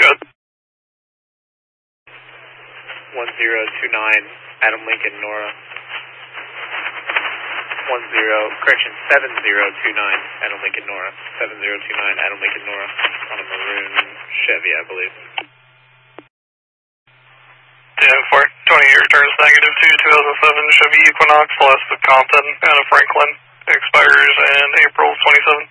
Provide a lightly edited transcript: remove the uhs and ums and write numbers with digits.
Good. 1029, Adam Lincoln, Nora. 7029, Adam Lincoln, Nora. 7029, Adam Lincoln, Nora. On a maroon Chevy, I believe. 10-4, 20-year returns negative to 2007 Chevy Equinox, west of Compton, out of Franklin. Expires in April 27.